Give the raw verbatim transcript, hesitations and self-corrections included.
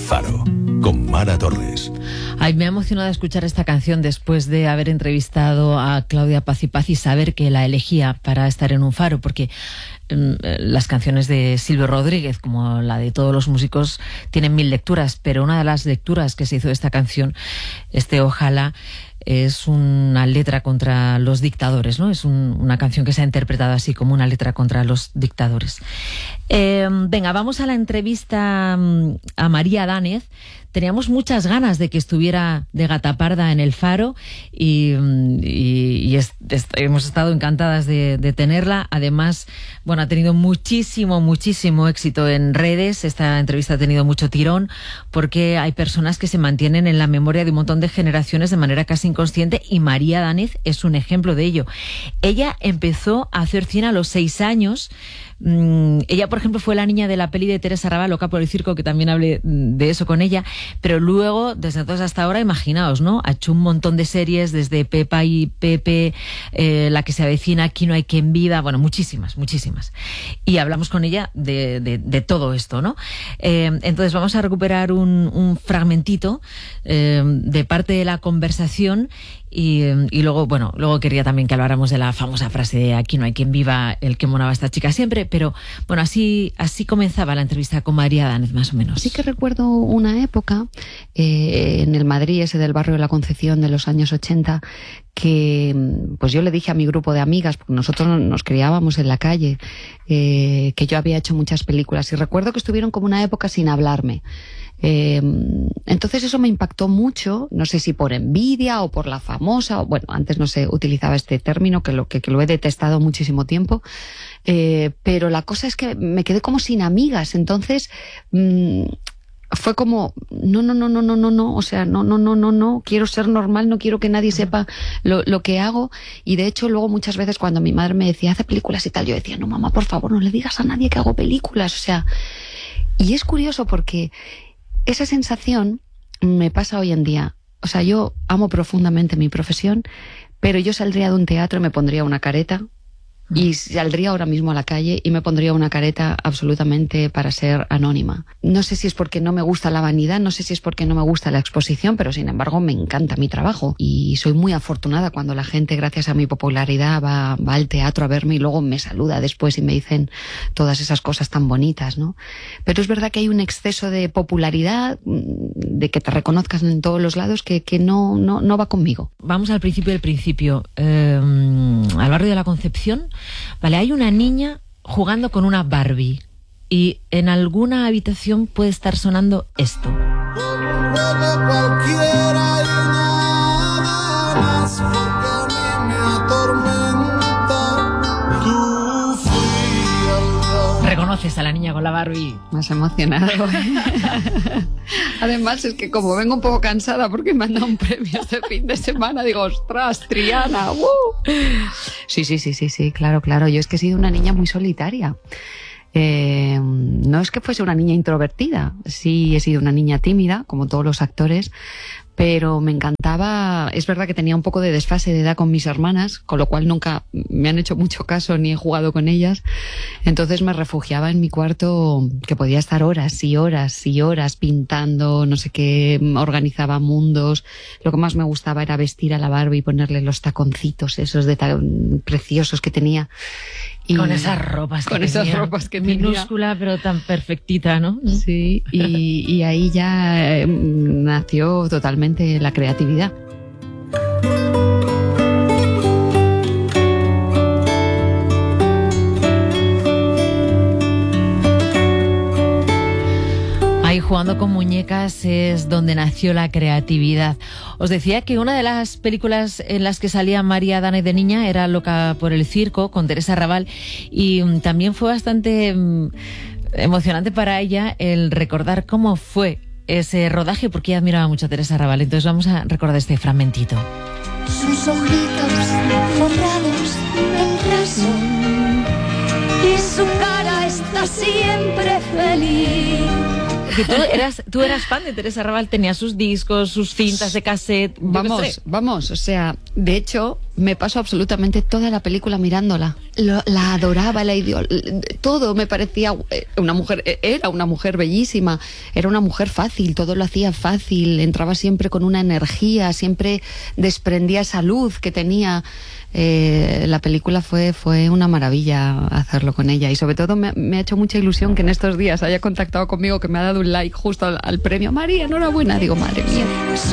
Faro, con Mara Torres. Ay, me ha emocionado escuchar esta canción después de haber entrevistado a Claudia Paz y Paz y saber que la elegía para estar en un faro, porque eh, las canciones de Silvio Rodríguez, como la de todos los músicos, tienen mil lecturas, pero una de las lecturas que se hizo de esta canción, este Ojalá, es una letra contra los dictadores, ¿no? Es un, una canción que se ha interpretado así, como una letra contra los dictadores. Eh, venga, vamos a la entrevista a María Danez. Teníamos muchas ganas de que estuviera de Gataparda en el Faro y, y, y es, es, hemos estado encantadas de, de tenerla. Además, bueno, ha tenido muchísimo, muchísimo éxito en redes. Esta entrevista ha tenido mucho tirón porque hay personas que se mantienen en la memoria de un montón de generaciones de manera casi inconsciente y María Danez es un ejemplo de ello. Ella empezó a hacer cine a los seis años. Mm, ella, por ejemplo, fue la niña de la peli de Teresa Raval, Loca por el circo, que también hablé de eso con ella, pero luego, desde entonces hasta ahora, imaginaos, ¿no? Ha hecho un montón de series, desde Pepa y Pepe, eh, La que se avecina, Aquí no hay quien viva, bueno, muchísimas, muchísimas. Y hablamos con ella de, de, de todo esto, ¿no? Eh, entonces vamos a recuperar un, un fragmentito eh, de parte de la conversación. Y, y luego, bueno, luego quería también que habláramos de la famosa frase de aquí no hay quien viva, el que monaba esta chica siempre, pero bueno, así así comenzaba la entrevista con María Danez, más o menos. Sí que recuerdo una época eh, en el Madrid, ese del barrio de la Concepción de los años ochenta, que pues yo le dije a mi grupo de amigas, porque nosotros nos criábamos en la calle, eh, que yo había hecho muchas películas y recuerdo que estuvieron como una época sin hablarme. Eh, entonces eso me impactó mucho, no sé si por envidia o por la famosa, o, bueno, antes no se utilizaba este término, que lo, que, que lo he detestado muchísimo tiempo, eh, pero la cosa es que me quedé como sin amigas, entonces mmm, fue como, no, no, no, no, no, no, no, o sea, no, no, no, no, no, quiero ser normal, no quiero que nadie sepa lo, lo que hago, y de hecho luego muchas veces cuando mi madre me decía, hace películas y tal, yo decía, no mamá, por favor, no le digas a nadie que hago películas, o sea, y es curioso porque esa sensación me pasa hoy en día. O sea, yo amo profundamente mi profesión, pero yo saldría de un teatro y me pondría una careta y saldría ahora mismo a la calle y me pondría una careta absolutamente para ser anónima. No sé si es porque no me gusta la vanidad, no sé si es porque no me gusta la exposición, pero sin embargo me encanta mi trabajo y soy muy afortunada cuando la gente, gracias a mi popularidad, va, va al teatro a verme y luego me saluda después y me dicen todas esas cosas tan bonitas, ¿no? Pero es verdad que hay un exceso de popularidad, de que te reconozcan en todos los lados, que, que no, no, no va conmigo. Vamos al principio del principio. Eh, al barrio de la Concepción, vale, hay una niña jugando con una Barbie y en alguna habitación puede estar sonando esto. ¿Reconoces a la niña con la Barbie? Me has emocionado. Además es que como vengo un poco cansada porque me han dado un premio este fin de semana, digo, ostras, Triana, ¡uh! Sí, sí, sí, sí, sí, claro, claro. Yo es que he sido una niña muy solitaria. Eh, no es que fuese una niña introvertida, sí he sido una niña tímida, como todos los actores, pero me encantaba. Es verdad que tenía un poco de desfase de edad con mis hermanas, con lo cual nunca me han hecho mucho caso ni he jugado con ellas. Entonces me refugiaba en mi cuarto, que podía estar horas y horas y horas pintando, no sé qué, organizaba mundos. Lo que más me gustaba era vestir a la Barbie y ponerle los taconcitos esos de tan preciosos que tenía. Y con esas ropas que con tenía, esas ropas que minúscula tenía. Pero tan perfectita, ¿no? Sí, y, y ahí ya eh, nació totalmente la creatividad. Ahí jugando con muñecas es donde nació la creatividad. Os decía que una de las películas en las que salía María Danez de niña era Loca por el circo, con Teresa Raval, y um, también fue bastante um, emocionante para ella el recordar cómo fue ese rodaje, porque ella admiraba mucho a Teresa Raval. Entonces vamos a recordar este fragmentito. Sus ojitos forrados en raso y su cara está siempre feliz. Que tú eras, tú eras fan de Teresa Raval, tenía sus discos, sus cintas de cassette. Vamos, vamos, o sea, de hecho, me paso absolutamente toda la película mirándola. Lo, la adoraba, la ideo, todo me parecía una mujer, era una mujer bellísima, era una mujer fácil, todo lo hacía fácil, entraba siempre con una energía, siempre desprendía esa luz que tenía. Eh, la película fue, fue una maravilla hacerlo con ella, y sobre todo me, me ha hecho mucha ilusión que en estos días haya contactado conmigo, que me ha dado un like justo al, al premio. María, enhorabuena. Digo, madre mía.